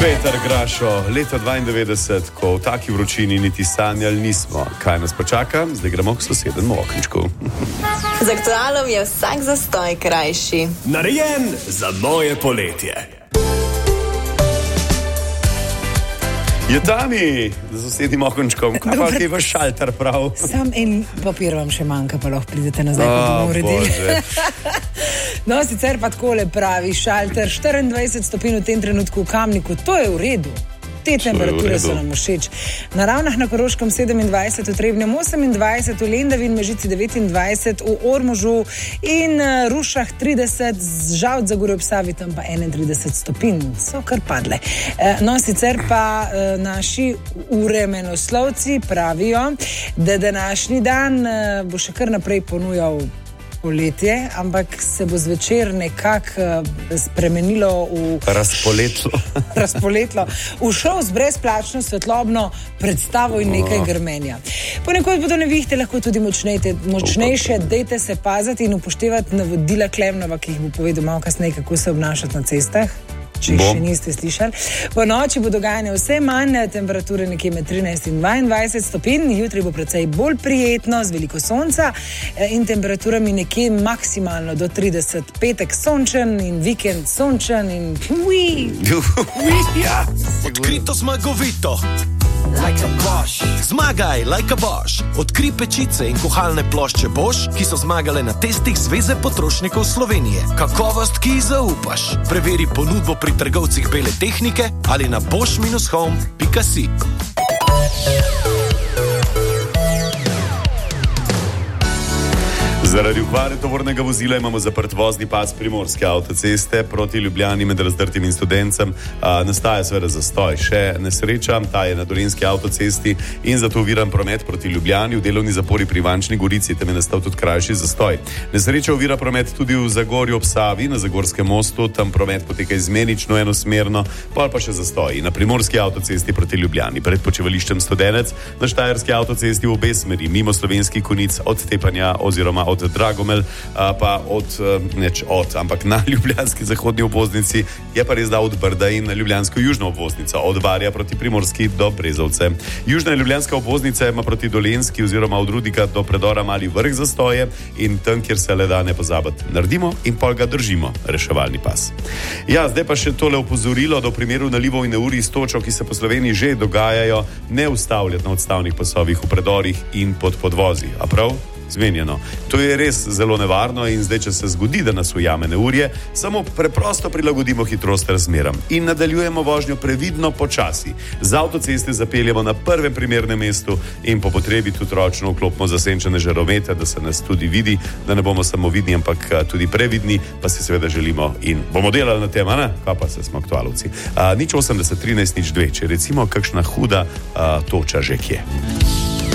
Peter Grašo, leta 92, ko v taki vročini niti sanjali nismo. Kaj nas pa čaka? Zdaj gremo k sosednemu okničku. Z Aktualom je vsak zastoj krajši. Narejen za moje poletje. Je Tami z sosednjim okončkom, kaj pa je vaš šalter prav? Sam en papir vam še manjka, pa lahko pridete nazaj, ko bomo uredili. No, sicer pa takole pravi šalter, 24 stopinj v tem trenutku v Kamniku, to je v redu. Te temperature so nam všeč. Na Ravnah na Koroškem 27, v Trebnjem 28, v Lendavi in Mežici 29, v Ormožu in Rušah 30, žal za Gorje ob Savi tam pa 31 stopinj. So kar padle. No, sicer pa naši vremenoslovci pravijo, da današnji dan bo še kar naprej ponujal poletje, ampak se bo zvečer nekako spremenilo v... Razpoletlo. V šov z brezplačno svetlobno predstavo in nekaj grmenja. Ponekod bodo nevihte lahko tudi močnejše, dejte se paziti in upoštevati navodila Klemnova, ki jih bo povedal malo kasneje, kako se obnašati na cestah. Če še niste slišali. Po noči bo dogajanje vse manj, temperature nekje med 13 in 22 stopinj, jutri bo precej bolj prijetno, z veliko sonca in temperaturami nekje maksimalno do 30. Petek sončen in vikend sončen in Ja, odkrito zmagovito. Like a Bosch. Zmagaj, like a Bosch. Odkri pečice in kuhalne plošče Bosch, ki so zmagale na testih Zveze potrošnikov Slovenije. Kakovost, ki ji zaupaš. Preveri ponudbo pri trgovcih bele tehnike ali na bosch-home.si. Zaradi ukvare tovornega vozila imamo zaprt vozni pas Primorske avtoceste proti Ljubljani med Razdrtim in Studencem. Nastaja seveda zastoj. Še nesreča, ta je na Dolenjski avtocesti in zato oviran promet proti Ljubljani. V delovni zapori pri Ivančni Gorici tam je nastal tudi krajši zastoj. Nesreča ovira promet tudi v Zagorju ob Savi, na Zagorskem mostu. Tam promet poteka izmenično, enosmerno, pa še zastoj. Na Primorski avtocesti proti Ljubljani, pred počivališčem Studenec, na Štajerski avtocesti v obe smeri, mimo Slovenskih Konjic, od Tepanja oziroma od Dragomel, pa ampak na ljubljanski zahodni obvoznici je pa res da od Brda in na ljubljansko južno obvoznico, od Varja proti Primorski do Brezovce. Južna ljubljanska obvoznica ima proti Dolenjski oziroma od Rudnika do predora Mali Vrh zastoje in tam, kjer se le da ne pozabiti, naredimo in pol ga držimo, reševalni pas. Ja, zdaj pa še tole opozorilo, do primeru nalivov in neurij s točo, ki se po Sloveniji že dogajajo, ne ustavljati na odstavnih pasovih v predorih in pod podvozi. A prav? Zmenjeno. To je res zelo nevarno in zdaj, če se zgodi, da nas ujame neurje, samo preprosto prilagodimo hitrost razmeram in nadaljujemo vožnjo previdno počasi. Z avtoceste zapeljemo na prvem primernem mestu in po potrebi tudi ročno vklopimo zasenčene žaromete, da se nas tudi vidi, da ne bomo samo vidni, ampak tudi previdni, pa si seveda želimo in bomo delali na tem, ne? Kaj pa se smo aktualovci. 080 13 02, če recimo kakšna huda toča že kje.